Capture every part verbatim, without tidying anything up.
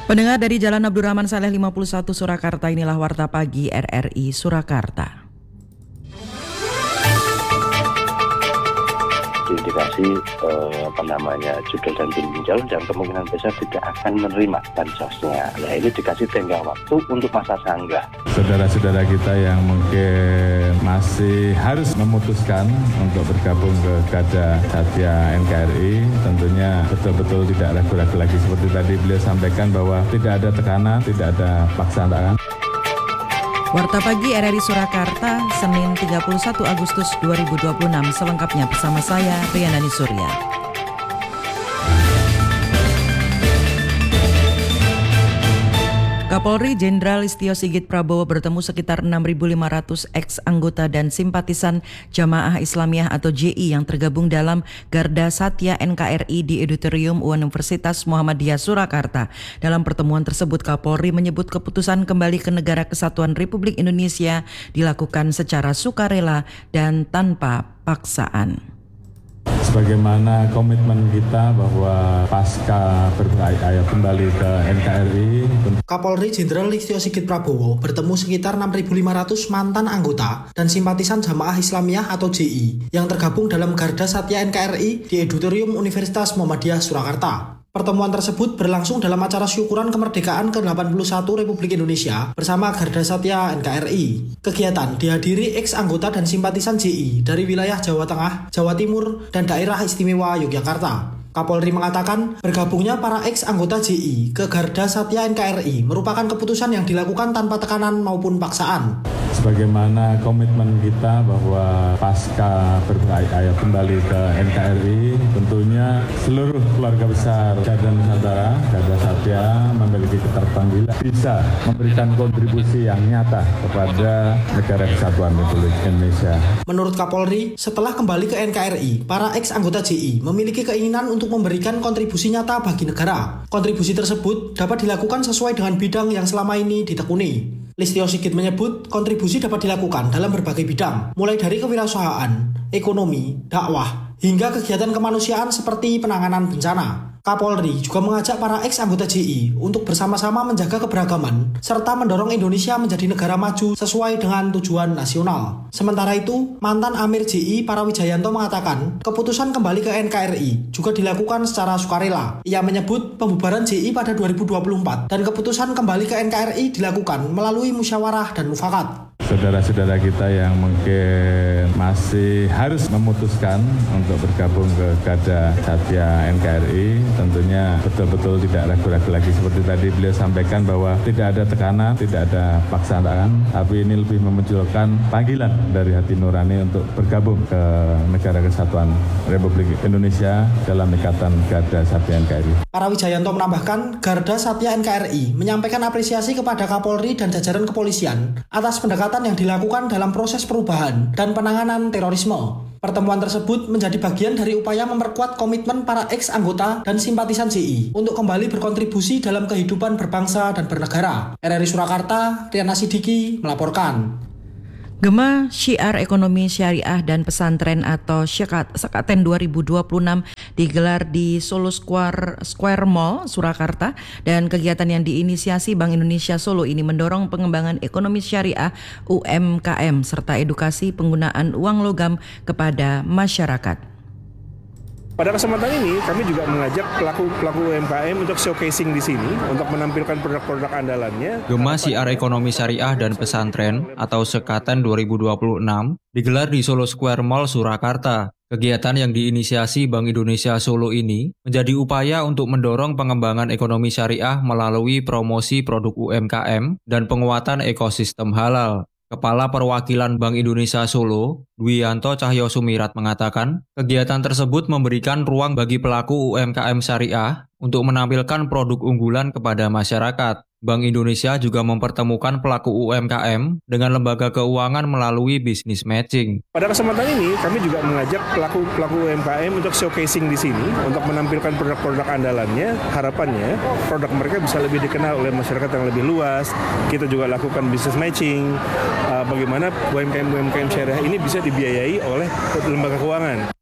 Pendengar dari Jalan Abdurrahman Saleh lima puluh satu Surakarta, inilah Warta Pagi R R I Surakarta. Indikasi eh, apa namanya judul dan pinjol dan kemungkinan besar tidak akan menerima bansosnya. Nah, ini dikasih tenggang waktu untuk masa sanggah. Saudara-saudara kita yang mungkin masih harus memutuskan untuk bergabung ke Garda Satya N K R I, tentunya betul-betul tidak ragu-ragu lagi. Seperti tadi beliau sampaikan bahwa tidak ada tekanan, tidak ada paksaan. Warta Pagi R R I Surakarta, Senin tiga puluh satu Agustus dua ribu dua puluh enam, selengkapnya bersama saya, Rianani Surya. Kapolri Jenderal Listio Sigit Prabowo bertemu sekitar enam ribu lima ratus ex-anggota dan simpatisan Jamaah Islamiyah atau J I yang tergabung dalam Garda Satya N K R I di Auditorium Universitas Muhammadiyah Surakarta. Dalam pertemuan tersebut, Kapolri menyebut keputusan kembali ke Negara Kesatuan Republik Indonesia dilakukan secara sukarela dan tanpa paksaan. Sebagaimana komitmen kita bahwa pasca berkaya kembali ke N K R I. Kapolri Jenderal Listio Sigit Prabowo bertemu sekitar enam ribu lima ratus mantan anggota dan simpatisan Jamaah Islamiyah atau J I yang tergabung dalam Garda Satya N K R I di Auditorium Universitas Muhammadiyah Surakarta. Pertemuan tersebut berlangsung dalam acara syukuran kemerdekaan ke delapan puluh satu Republik Indonesia bersama Garda Satya N K R I. Kegiatan dihadiri ex-anggota dan simpatisan J I dari wilayah Jawa Tengah, Jawa Timur, dan Daerah Istimewa Yogyakarta. Kapolri mengatakan bergabungnya para ex-anggota J I ke Garda Satya N K R I merupakan keputusan yang dilakukan tanpa tekanan maupun paksaan. Sebagaimana komitmen kita bahwa pasca berkaya kembali ke N K R I, tentunya seluruh keluarga besar Garda Nusantara, Garda Satya memiliki keterpanggilan bisa memberikan kontribusi yang nyata kepada Negara Kesatuan Republik Indonesia. Menurut Kapolri, setelah kembali ke N K R I, para ex-anggota J I memiliki keinginan untuk memberikan kontribusi nyata bagi negara. Kontribusi tersebut dapat dilakukan sesuai dengan bidang yang selama ini ditekuni. Listio Sigit menyebut kontribusi dapat dilakukan dalam berbagai bidang, mulai dari kewirausahaan, ekonomi, dakwah, hingga kegiatan kemanusiaan seperti penanganan bencana. Kapolri juga mengajak para ex-anggota J I untuk bersama-sama menjaga keberagaman serta mendorong Indonesia menjadi negara maju sesuai dengan tujuan nasional. Sementara itu, mantan Amir J I Parawijayanto mengatakan keputusan kembali ke N K R I juga dilakukan secara sukarela. Ia menyebut pembubaran J I pada dua ribu dua puluh empat dan keputusan kembali ke N K R I dilakukan melalui musyawarah dan mufakat. Saudara-saudara kita yang mungkin masih harus memutuskan untuk bergabung ke Garda Satya N K R I, tentunya betul-betul tidak ragu-ragu lagi. Seperti tadi beliau sampaikan bahwa tidak ada tekanan, tidak ada paksaan, tapi ini lebih memunculkan panggilan dari hati nurani untuk bergabung ke Negara Kesatuan Republik Indonesia dalam ikatan Garda Satya N K R I. Parawijayanto menambahkan, Garda Satya N K R I menyampaikan apresiasi kepada Kapolri dan jajaran kepolisian atas pendekatan yang dilakukan dalam proses perubahan dan penanganan terorisme. Pertemuan tersebut menjadi bagian dari upaya memperkuat komitmen para ex-anggota dan simpatisan J I untuk kembali berkontribusi dalam kehidupan berbangsa dan bernegara. R R I Surakarta, Riana Sidiki melaporkan. Gema Syiar Ekonomi Syariah dan Pesantren atau Sekaten dua ribu dua puluh enam digelar di Solo Square, Square Mall, Surakarta, dan kegiatan yang diinisiasi Bank Indonesia Solo ini mendorong pengembangan ekonomi syariah U M K M serta edukasi penggunaan uang logam kepada masyarakat. Pada kesempatan ini, kami juga mengajak pelaku-pelaku U M K M untuk showcasing di sini, untuk menampilkan produk-produk andalannya. Gema Syiar Ekonomi Syariah dan Pesantren atau Sekaten dua ribu dua puluh enam digelar di Solo Square Mall, Surakarta. Kegiatan yang diinisiasi Bank Indonesia Solo ini menjadi upaya untuk mendorong pengembangan ekonomi syariah melalui promosi produk U M K M dan penguatan ekosistem halal. Kepala Perwakilan Bank Indonesia Solo, Dwianto Cahyo Sumirat mengatakan, kegiatan tersebut memberikan ruang bagi pelaku U M K M syariah untuk menampilkan produk unggulan kepada masyarakat. Bank Indonesia juga mempertemukan pelaku U M K M dengan lembaga keuangan melalui bisnis matching. Pada kesempatan ini, kami juga mengajak pelaku-pelaku U M K M untuk showcasing di sini, untuk menampilkan produk-produk andalannya. Harapannya, produk mereka bisa lebih dikenal oleh masyarakat yang lebih luas. Kita juga lakukan bisnis matching, bagaimana U M K M-U M K M syariah ini bisa dibiayai oleh lembaga keuangan.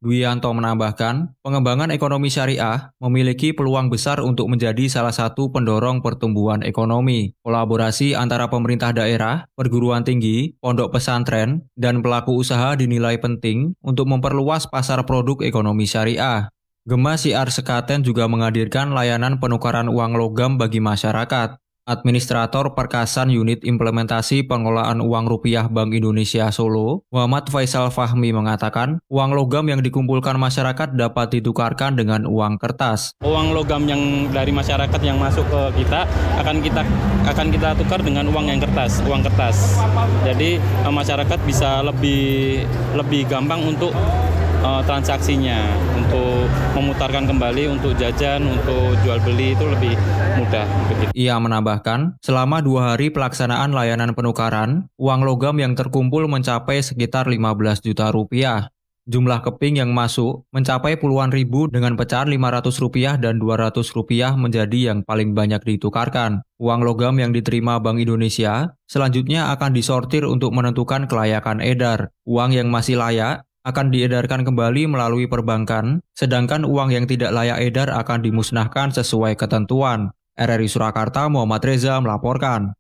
Dwianto menambahkan, pengembangan ekonomi syariah memiliki peluang besar untuk menjadi salah satu pendorong pertumbuhan ekonomi. Kolaborasi antara pemerintah daerah, perguruan tinggi, pondok pesantren, dan pelaku usaha dinilai penting untuk memperluas pasar produk ekonomi syariah. Gema Syiar Sekaten juga menghadirkan layanan penukaran uang logam bagi masyarakat. Administrator Perkasan Unit Implementasi Pengelolaan Uang Rupiah Bank Indonesia Solo, Muhammad Faisal Fahmi mengatakan, uang logam yang dikumpulkan masyarakat dapat ditukarkan dengan uang kertas. Uang logam yang dari masyarakat yang masuk ke kita akan kita akan kita tukar dengan uang yang kertas, uang kertas. Jadi masyarakat bisa lebih lebih gampang untuk Uh, transaksinya, untuk memutarkan kembali, untuk jajan, untuk jual beli itu lebih mudah. Begitu. Ia menambahkan, selama dua hari pelaksanaan layanan penukaran, uang logam yang terkumpul mencapai sekitar lima belas juta rupiah. Jumlah keping yang masuk mencapai puluhan ribu dengan pecahan lima ratus rupiah dan dua ratus rupiah menjadi yang paling banyak ditukarkan. Uang logam yang diterima Bank Indonesia selanjutnya akan disortir untuk menentukan kelayakan edar. Uang yang masih layak akan diedarkan kembali melalui perbankan, sedangkan uang yang tidak layak edar akan dimusnahkan sesuai ketentuan. R R I Surakarta, Muhammad Reza melaporkan.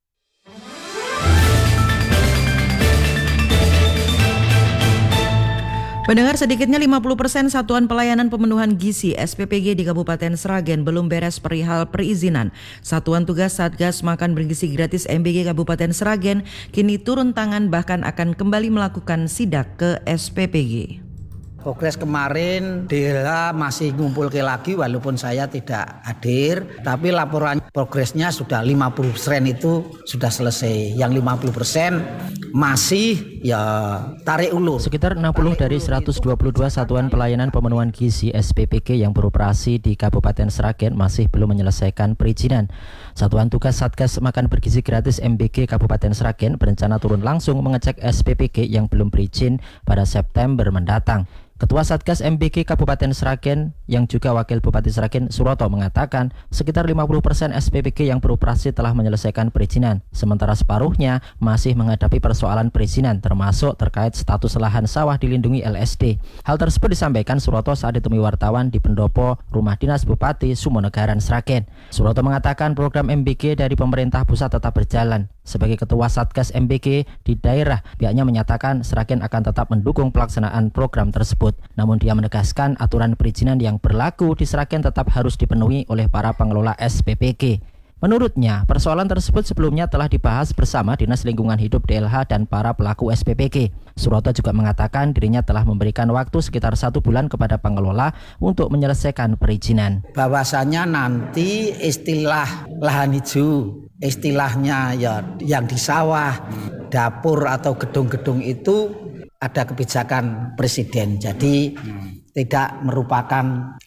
Pendengar, sedikitnya lima puluh persen Satuan Pelayanan Pemenuhan Gizi S P P G di Kabupaten Sragen belum beres perihal perizinan. Satuan Tugas Satgas Makan Bergizi Gratis M B G Kabupaten Sragen kini turun tangan bahkan akan kembali melakukan sidak ke S P P G. Progres kemarin D L H masih ngumpul ke lagi walaupun saya tidak hadir, tapi laporan progresnya sudah lima puluh persen itu sudah selesai. Yang lima puluh persen masih ya tarik ulur. Sekitar enam puluh dari seratus dua puluh dua Satuan Pelayanan Pemenuhan Gizi S P P G yang beroperasi di Kabupaten Sragen masih belum menyelesaikan perizinan. Satuan Tugas Satgas Makan Bergizi Gratis M B G Kabupaten Sragen berencana turun langsung mengecek S P P G yang belum berizin pada September mendatang. Ketua Satgas M B G Kabupaten Sragen yang juga Wakil Bupati Sragen Suroto mengatakan sekitar lima puluh persen S P P G yang beroperasi telah menyelesaikan perizinan, sementara separuhnya masih menghadapi persoalan perizinan termasuk terkait status lahan sawah dilindungi L S D. Hal tersebut disampaikan Suroto saat ditemui wartawan di pendopo Rumah Dinas Bupati Sumonegaran Sragen. Suroto mengatakan program M B G dari pemerintah pusat tetap berjalan. Sebagai Ketua Satgas M B G di daerah, pihaknya menyatakan Sragen akan tetap mendukung pelaksanaan program tersebut. Namun dia menegaskan aturan perizinan yang berlaku di Sragen tetap harus dipenuhi oleh para pengelola S P P G. Menurutnya, persoalan tersebut sebelumnya telah dibahas bersama Dinas Lingkungan Hidup D L H dan para pelaku S P P G. Suroto juga mengatakan dirinya telah memberikan waktu sekitar satu bulan kepada pengelola untuk menyelesaikan perizinan. Bahwasanya nanti istilah lahan hijau, istilahnya ya yang di sawah, dapur atau gedung-gedung itu ada kebijakan presiden. Jadi hmm. tidak merupakan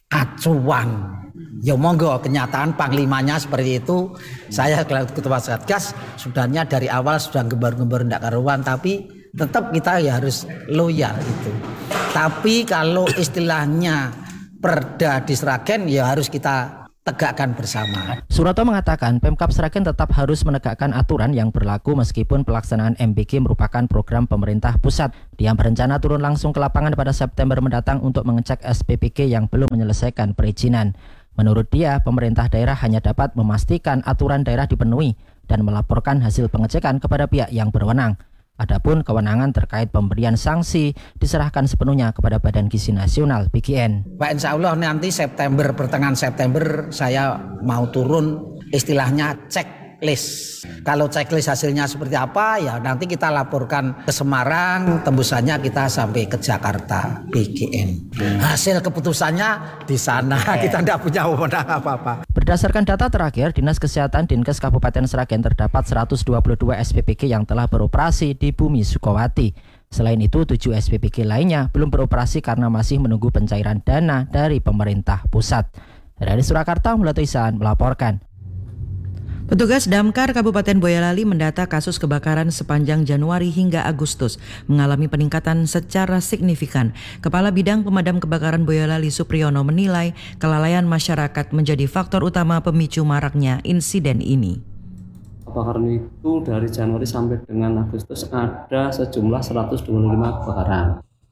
acuan. Ya monggo, kenyataan panglimanya seperti itu. Saya Ketua Satgas sudahnya dari awal sudah gembar-gembar ndak karuan, tapi tetap kita ya harus loyal itu. Tapi kalau istilahnya perda di Sragen ya harus kita tegakkan bersama. Suroto mengatakan Pemkab Sragen tetap harus menegakkan aturan yang berlaku meskipun pelaksanaan M B G merupakan program pemerintah pusat. Dia berencana turun langsung ke lapangan pada September mendatang untuk mengecek S P P G yang belum menyelesaikan perizinan. Menurut dia, pemerintah daerah hanya dapat memastikan aturan daerah dipenuhi dan melaporkan hasil pengecekan kepada pihak yang berwenang. Adapun kewenangan terkait pemberian sanksi diserahkan sepenuhnya kepada Badan Gizi Nasional B G N. Pak, insya Allah nanti September, pertengahan September saya mau turun istilahnya checklist. Kalau checklist hasilnya seperti apa ya nanti kita laporkan ke Semarang, tembusannya kita sampai ke Jakarta B G N. Hasil keputusannya di sana, kita tidak punya wewenang apa-apa. Berdasarkan data terakhir, Dinas Kesehatan Dinkes Kabupaten Sragen terdapat seratus dua puluh dua S P P G yang telah beroperasi di Bumi Sukowati. Selain itu, tujuh S P P G lainnya belum beroperasi karena masih menunggu pencairan dana dari pemerintah pusat. Dari Surakarta, Mulatu Ihsan melaporkan. Petugas Damkar Kabupaten Boyolali mendata kasus kebakaran sepanjang Januari hingga Agustus mengalami peningkatan secara signifikan. Kepala Bidang Pemadam Kebakaran Boyolali Supriyono menilai kelalaian masyarakat menjadi faktor utama pemicu maraknya insiden ini. Kebakaran itu dari Januari sampai dengan Agustus ada sejumlah seratus dua puluh lima kebakaran.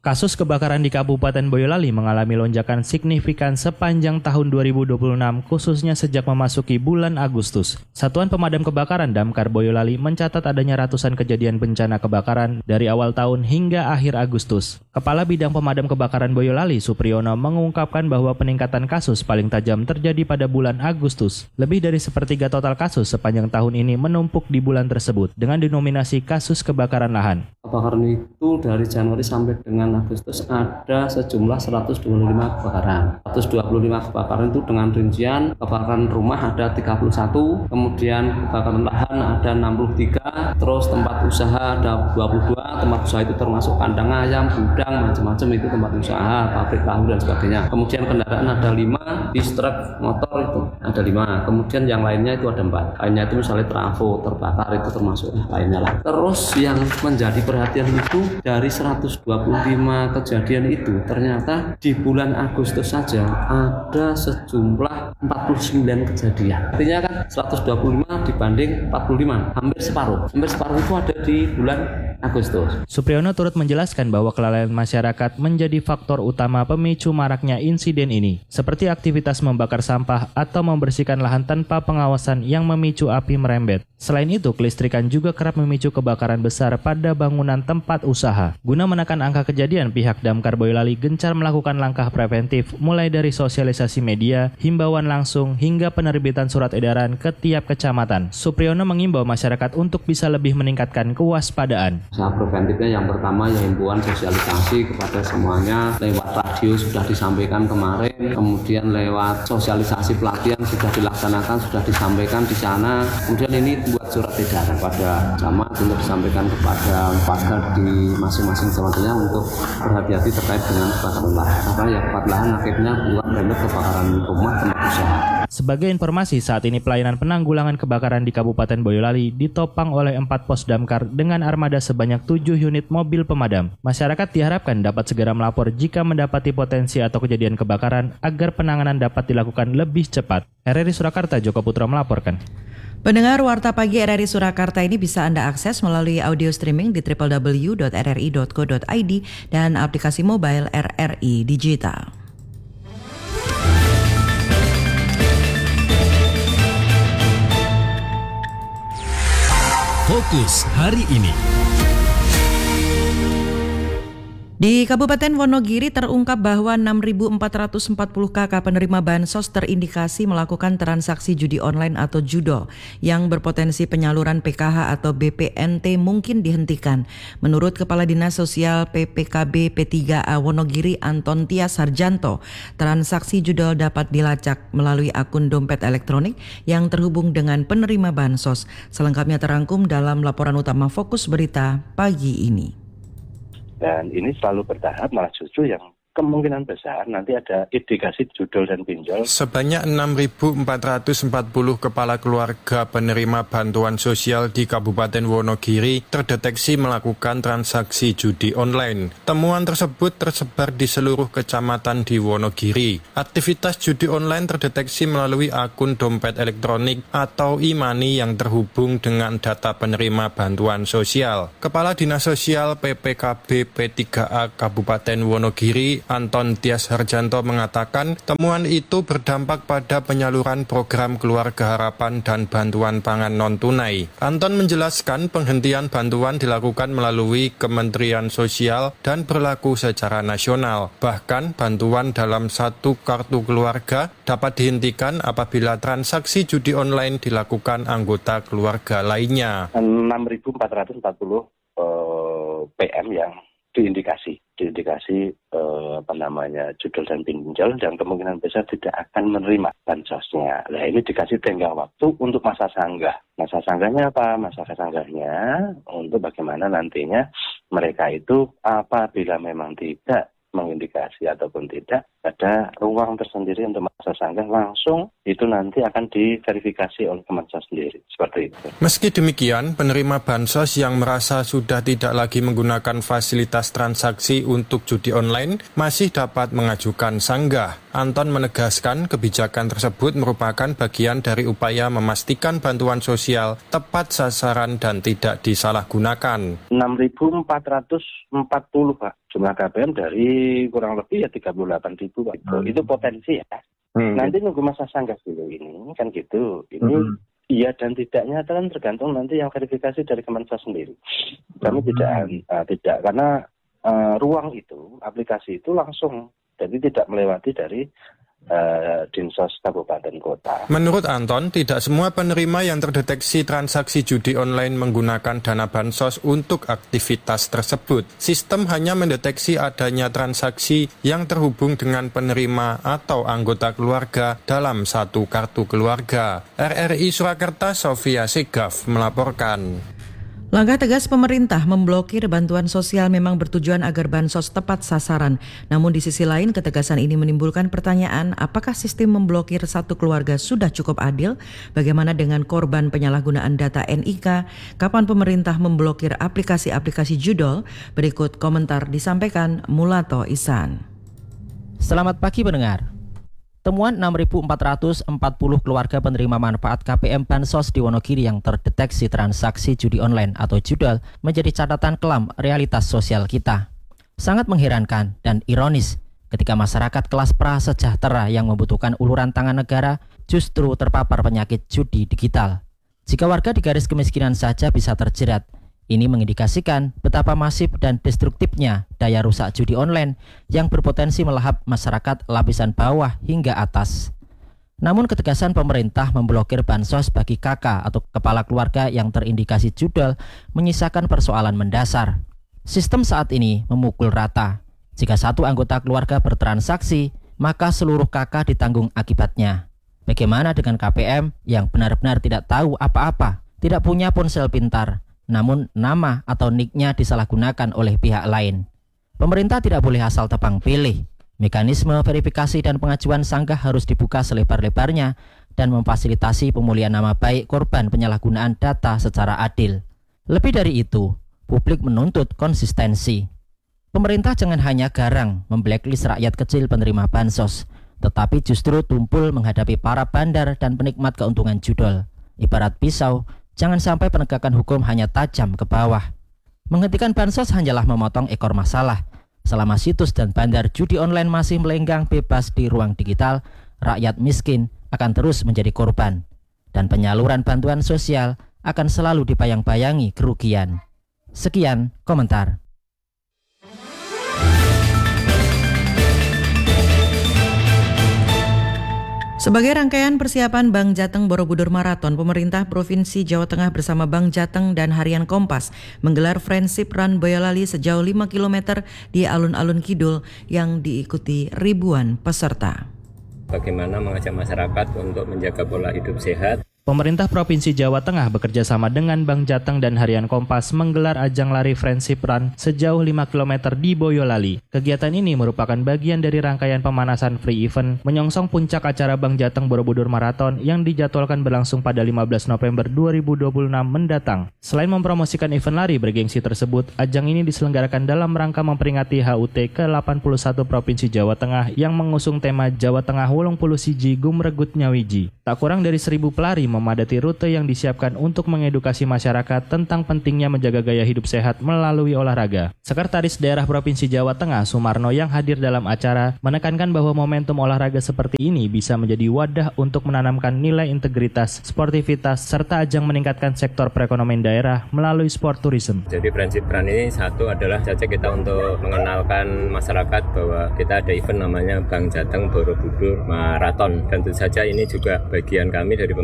Kasus kebakaran di Kabupaten Boyolali mengalami lonjakan signifikan sepanjang tahun dua ribu dua puluh enam, khususnya sejak memasuki bulan Agustus. Satuan Pemadam Kebakaran Damkar Boyolali mencatat adanya ratusan kejadian bencana kebakaran dari awal tahun hingga akhir Agustus. Kepala Bidang Pemadam Kebakaran Boyolali, Supriyono, mengungkapkan bahwa peningkatan kasus paling tajam terjadi pada bulan Agustus. Lebih dari sepertiga total kasus sepanjang tahun ini menumpuk di bulan tersebut dengan denominasi kasus kebakaran lahan. Kebakaran itu dari Januari sampai dengan Agustus ada sejumlah seratus dua puluh lima kebakaran. seratus dua puluh lima kebakaran itu dengan rincian kebakaran rumah ada tiga puluh satu, kemudian kebakaran lahan ada enam puluh tiga, terus tempat usaha ada dua puluh dua, tempat usaha itu termasuk kandang ayam, gudang, macam-macam itu tempat usaha, pabrik tahu dan sebagainya. Kemudian kendaraan ada lima, bis truk, motor itu ada lima, kemudian yang lainnya itu ada empat. Lainnya itu misalnya trafo terbakar itu termasuk lainnya lah. Terus yang menjadi perhatian itu dari seratus dua puluh lima kejadian itu ternyata di bulan Agustus saja ada sejumlah empat puluh sembilan kejadian. Artinya kan seratus dua puluh lima dibanding empat puluh lima, hampir separuh. Hampir separuh itu ada di bulan Agustus. Supriyono turut menjelaskan bahwa kelalaian masyarakat menjadi faktor utama pemicu maraknya insiden ini, seperti aktivitas membakar sampah atau membersihkan lahan tanpa pengawasan yang memicu api merembet. Selain itu, kelistrikan juga kerap memicu kebakaran besar pada bangunan tempat usaha. Guna menekan angka kejadian, pihak Damkar Boyolali gencar melakukan langkah preventif mulai dari sosialisasi media, himbauan langsung, hingga penerbitan surat edaran ke tiap kecamatan. Supriyono mengimbau masyarakat untuk bisa lebih meningkatkan kewaspadaan. Usaha preventifnya yang pertama ya himbauan sosialisasi kepada semuanya lewat radio sudah disampaikan kemarin, kemudian lewat sosialisasi pelatihan sudah dilaksanakan, sudah disampaikan di sana. Kemudian ini buat surat edaran pada camat untuk disampaikan kepada warga di masing-masing kecamatannya untuk berhati-hati terkait dengan kebakaran lahan. Karena ya kebakaran lahan akhirnya buat remit kebakaran rumah tempat usaha. Sebagai informasi, saat ini pelayanan penanggulangan kebakaran di Kabupaten Boyolali ditopang oleh empat pos damkar dengan armada sebanyak tujuh unit mobil pemadam. Masyarakat diharapkan dapat segera melapor jika mendapati potensi atau kejadian kebakaran agar penanganan dapat dilakukan lebih cepat. R R I Surakarta, Joko Putra melaporkan. Pendengar Warta Pagi R R I Surakarta ini bisa Anda akses melalui audio streaming di double-u double-u double-u dot r r i dot co dot i d dan aplikasi mobile R R I Digital. Fokus hari ini. Di Kabupaten Wonogiri terungkap bahwa enam ribu empat ratus empat puluh kakak penerima bansos terindikasi melakukan transaksi judi online atau judo yang berpotensi penyaluran P K H atau B P N T mungkin dihentikan. Menurut Kepala Dinas Sosial P P K B P tiga A Wonogiri Anton Tias Harjanto, transaksi judo dapat dilacak melalui akun dompet elektronik yang terhubung dengan penerima bansos. Selengkapnya terangkum dalam laporan utama Fokus Berita pagi ini. Dan ini selalu bertahap, malah justru yang kemungkinan besar nanti ada indikasi judol dan pinjol. Sebanyak enam ribu empat ratus empat puluh kepala keluarga penerima bantuan sosial di Kabupaten Wonogiri terdeteksi melakukan transaksi judi online. Temuan tersebut tersebar di seluruh kecamatan di Wonogiri. Aktivitas judi online terdeteksi melalui akun dompet elektronik atau e-money yang terhubung dengan data penerima bantuan sosial. Kepala Dinas Sosial P P K B P tiga A Kabupaten Wonogiri Anton Tias Harjanto mengatakan temuan itu berdampak pada penyaluran program Keluarga Harapan dan bantuan pangan non-tunai. Anton menjelaskan penghentian bantuan dilakukan melalui Kementerian Sosial dan berlaku secara nasional. Bahkan bantuan dalam satu kartu keluarga dapat dihentikan apabila transaksi judi online dilakukan anggota keluarga lainnya. enam ribu empat ratus empat puluh uh, P M yang diindikasi, diindikasi eh, apa namanya judol dan pinjol dan kemungkinan besar tidak akan menerima bansosnya. Nah ini dikasih tenggang waktu untuk masa sanggah. Masa sanggahnya apa? Masa sanggahnya untuk bagaimana nantinya mereka itu apabila memang tidak mengindikasi ataupun tidak ada ruang tersendiri untuk masa sanggah, langsung itu nanti akan diverifikasi oleh Kemensos sendiri, seperti itu. Meski demikian, penerima bansos yang merasa sudah tidak lagi menggunakan fasilitas transaksi untuk judi online masih dapat mengajukan sanggah. Anton menegaskan kebijakan tersebut merupakan bagian dari upaya memastikan bantuan sosial tepat sasaran dan tidak disalahgunakan. enam ribu empat ratus empat puluh Pak, jumlah K P M dari kurang lebih ya tiga puluh delapan ribu Pak. Hmm. Itu potensi ya. Hmm. Nanti nunggu masa sanggah dulu ini, kan gitu. Ini hmm. iya dan tidaknya kan tergantung nanti yang verifikasi dari Kemensos sendiri. Kami hmm. tidak uh, tidak karena uh, ruang itu, aplikasi itu langsung, jadi tidak melewati dari uh, Dinsos Kabupaten Kota. Menurut Anton, tidak semua penerima yang terdeteksi transaksi judi online menggunakan dana bansos untuk aktivitas tersebut. Sistem hanya mendeteksi adanya transaksi yang terhubung dengan penerima atau anggota keluarga dalam satu kartu keluarga. R R I Surakarta, Sofia Segaf melaporkan. Langkah tegas pemerintah memblokir bantuan sosial memang bertujuan agar bansos tepat sasaran. Namun di sisi lain ketegasan ini menimbulkan pertanyaan apakah sistem memblokir satu keluarga sudah cukup adil? Bagaimana dengan korban penyalahgunaan data N I K? Kapan pemerintah memblokir aplikasi-aplikasi judol? Berikut komentar disampaikan Mulato Ihsan. Selamat pagi pendengar. Temuan enam ribu empat ratus empat puluh keluarga penerima manfaat K P M Bansos di Wonogiri yang terdeteksi transaksi judi online atau judol menjadi catatan kelam realitas sosial kita. Sangat mengherankan dan ironis ketika masyarakat kelas prasejahtera yang membutuhkan uluran tangan negara justru terpapar penyakit judi digital. Jika warga di garis kemiskinan saja bisa terjerat, ini mengindikasikan betapa masif dan destruktifnya daya rusak judi online yang berpotensi melahap masyarakat lapisan bawah hingga atas. Namun ketegasan pemerintah memblokir bansos bagi K K atau kepala keluarga yang terindikasi judol menyisakan persoalan mendasar. Sistem saat ini memukul rata. Jika satu anggota keluarga bertransaksi, maka seluruh K K ditanggung akibatnya. Bagaimana dengan K P M yang benar-benar tidak tahu apa-apa, tidak punya ponsel pintar, namun nama atau nick-nya disalahgunakan oleh pihak lain? Pemerintah tidak boleh asal tebang pilih. Mekanisme verifikasi dan pengajuan sanggah harus dibuka selebar-lebarnya dan memfasilitasi pemulihan nama baik korban penyalahgunaan data secara adil. Lebih dari itu, publik menuntut konsistensi. Pemerintah jangan hanya garang memblacklist rakyat kecil penerima bansos, tetapi justru tumpul menghadapi para bandar dan penikmat keuntungan judol. Ibarat pisau, jangan sampai penegakan hukum hanya tajam ke bawah. Menghentikan bansos hanyalah memotong ekor masalah. Selama situs dan bandar judi online masih melenggang bebas di ruang digital, rakyat miskin akan terus menjadi korban. Dan penyaluran bantuan sosial akan selalu dipayang-bayangi kerugian. Sekian komentar. Sebagai rangkaian persiapan Bank Jateng Borobudur Marathon, pemerintah Provinsi Jawa Tengah bersama Bank Jateng dan Harian Kompas menggelar Friendship Run Boyolali sejauh lima kilometer di alun-alun Kidul yang diikuti ribuan peserta. Bagaimana mengajak masyarakat untuk menjaga pola hidup sehat? Pemerintah Provinsi Jawa Tengah bekerja sama dengan Bank Jateng dan Harian Kompas menggelar ajang lari Friendship Run sejauh lima kilometer di Boyolali. Kegiatan ini merupakan bagian dari rangkaian pemanasan free event menyongsong puncak acara Bank Jateng Borobudur Marathon yang dijadwalkan berlangsung pada lima belas November dua ribu dua puluh enam mendatang. Selain mempromosikan event lari bergengsi tersebut, ajang ini diselenggarakan dalam rangka memperingati H U T ke delapan puluh satu Provinsi Jawa Tengah yang mengusung tema Jawa Tengah wolung puluh siji Gumregut Nyawiji. Tak kurang dari seribu pelari memadati rute yang disiapkan untuk mengedukasi masyarakat tentang pentingnya menjaga gaya hidup sehat melalui olahraga. Sekretaris Daerah Provinsi Jawa Tengah Sumarno yang hadir dalam acara menekankan bahwa momentum olahraga seperti ini bisa menjadi wadah untuk menanamkan nilai integritas, sportivitas, serta ajang meningkatkan sektor perekonomian daerah melalui sport tourism. Jadi Friendship Run ini satu adalah saja kita untuk mengenalkan masyarakat bahwa kita ada event namanya Bank Jateng Borobudur Marathon, dan tentu saja ini juga bagian kami dari pemerintah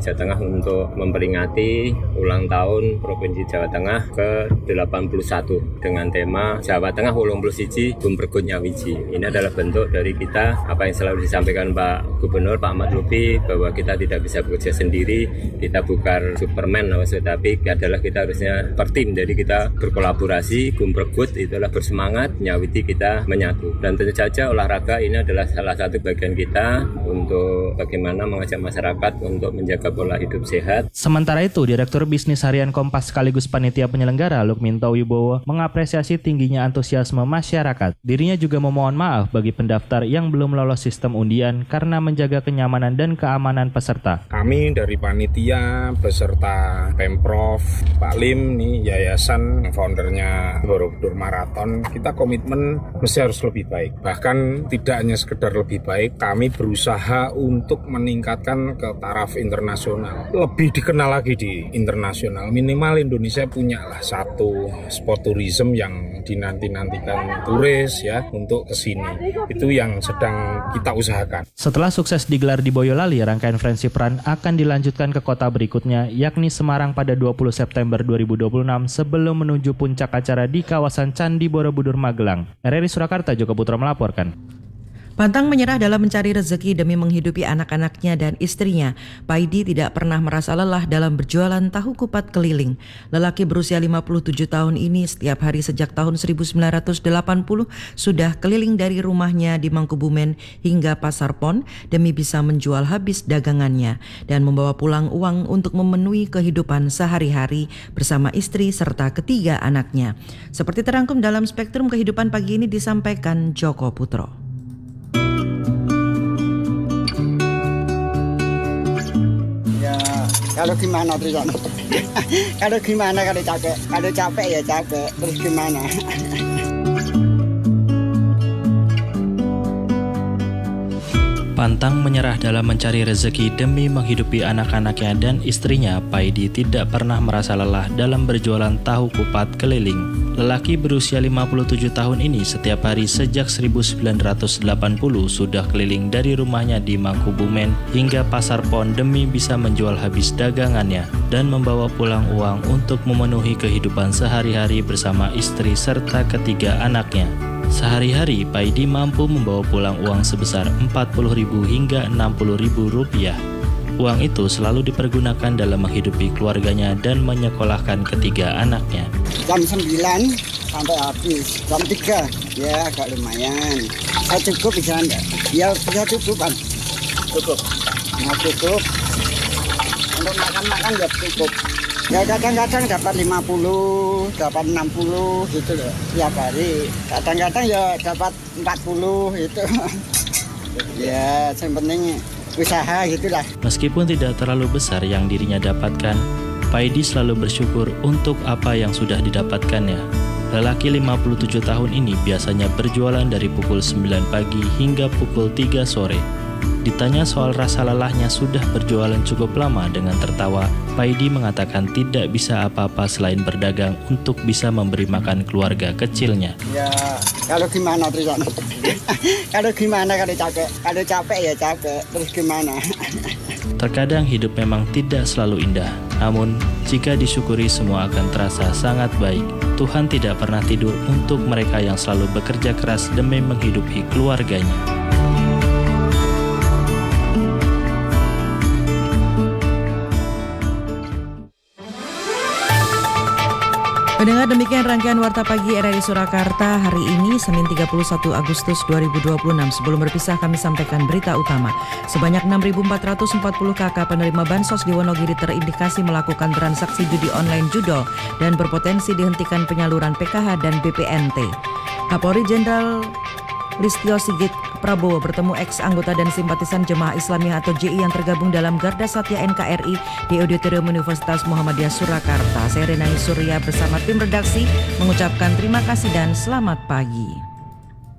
Jawa Tengah untuk memperingati ulang tahun Provinsi Jawa Tengah ke delapan puluh satu dengan tema Jawa Tengah wolung puluh siji Gumpregut Nyawiji. Ini adalah bentuk dari kita apa yang selalu disampaikan Pak Gubernur Pak Ahmad Lutfi bahwa kita tidak bisa bekerja sendiri, kita bukan Superman, tapi adalah kita harusnya per tim. Jadi kita berkolaborasi, Gumpregut itulah bersemangat, Nyawiti kita menyatu. Dan tentu saja olahraga ini adalah salah satu bagian kita untuk bagaimana mengajak masyarakat untuk menjaga pola hidup sehat. Sementara itu, Direktur Bisnis Harian Kompas sekaligus panitia penyelenggara Lukminto Wibowo mengapresiasi tingginya antusiasme masyarakat. Dirinya juga memohon maaf bagi pendaftar yang belum lolos sistem undian karena menjaga kenyamanan dan keamanan peserta. Kami dari panitia beserta Pemprov, Pak Lim, nih yayasan foundernya Borobudur Marathon, kita komitmen mesti harus lebih baik. Bahkan tidak hanya sekedar lebih baik, kami berusaha untuk meningkatkan ke taraf internasional. Lebih dikenal lagi di internasional. Minimal Indonesia punya lah satu sport tourism yang dinanti-nantikan turis ya untuk kesini. Itu yang sedang kita usahakan. Setelah sukses digelar di Boyolali, rangkaian Friendship Run akan dilanjutkan ke kota berikutnya, yakni Semarang pada dua puluh September dua ribu dua puluh enam sebelum menuju puncak acara di kawasan Candi Borobudur Magelang. R R I Surakarta, Joko Putra melaporkan. Pantang menyerah dalam mencari rezeki demi menghidupi anak-anaknya dan istrinya. Paidi tidak pernah merasa lelah dalam berjualan tahu kupat keliling. Lelaki berusia lima puluh tujuh tahun ini setiap hari sejak tahun seribu sembilan ratus delapan puluh sudah keliling dari rumahnya di Mangkubumen hingga Pasar Pon demi bisa menjual habis dagangannya dan membawa pulang uang untuk memenuhi kehidupan sehari-hari bersama istri serta ketiga anaknya. Seperti terangkum dalam Spektrum Kehidupan pagi ini disampaikan Joko Putro. Kalau gimana terus kalau gimana kalau capek kalau capek ya capek terus gimana. Pantang menyerah dalam mencari rezeki demi menghidupi anak-anaknya dan istrinya, Paidi tidak pernah merasa lelah dalam berjualan tahu kupat keliling. Lelaki berusia lima puluh tujuh tahun ini setiap hari sejak seribu sembilan ratus delapan puluh sudah keliling dari rumahnya di Mangkubumen hingga Pasar Pon demi bisa menjual habis dagangannya dan membawa pulang uang untuk memenuhi kehidupan sehari-hari bersama istri serta ketiga anaknya. Sehari-hari, Paidi mampu membawa pulang uang sebesar empat puluh ribu hingga enam puluh ribu rupiah. Uang itu selalu dipergunakan dalam menghidupi keluarganya dan menyekolahkan ketiga anaknya. Jam sembilan sampai habis, jam tiga ya agak lumayan. Saya cukup bisa enggak? Ya bisa cukup kan? Cukup. Nah cukup. Untuk makan-makan ya cukup. Ya kadang-kadang dapat lima puluh, dapat enam puluh gitu loh tiap hari. Kadang-kadang ya dapat empat puluh gitu. Ya yang penting usaha gitulah. Meskipun tidak terlalu besar yang dirinya dapatkan, Paidi selalu bersyukur untuk apa yang sudah didapatkannya. Lelaki lima puluh tujuh tahun ini biasanya berjualan dari pukul sembilan pagi hingga pukul tiga sore. Ditanya soal rasa lelahnya sudah berjualan cukup lama dengan tertawa, Paidi mengatakan tidak bisa apa-apa selain berdagang untuk bisa memberi makan keluarga kecilnya. Ya kalau gimana terus kalau gimana kalau capek kalau capek ya capek terus gimana. Terkadang hidup memang tidak selalu indah, namun jika disyukuri semua akan terasa sangat baik. Tuhan tidak pernah tidur untuk mereka yang selalu bekerja keras demi menghidupi keluarganya. Pendengar, demikian rangkaian Warta Pagi R R I Surakarta hari ini, Senin tiga puluh satu Agustus dua ribu dua puluh enam. Sebelum berpisah, kami sampaikan berita utama. Sebanyak enam ribu empat ratus empat puluh kakak penerima Bansos di Wonogiri terindikasi melakukan transaksi judi online judol dan berpotensi dihentikan penyaluran P K H dan B P N T. Kapolri Jenderal Listio Sigit Prabowo bertemu ex-anggota dan simpatisan Jemaah Islamiyah atau J I yang tergabung dalam Garda Satya N K R I di Auditorium Universitas Muhammadiyah Surakarta. Saya Renai Surya bersama tim redaksi mengucapkan terima kasih dan selamat pagi.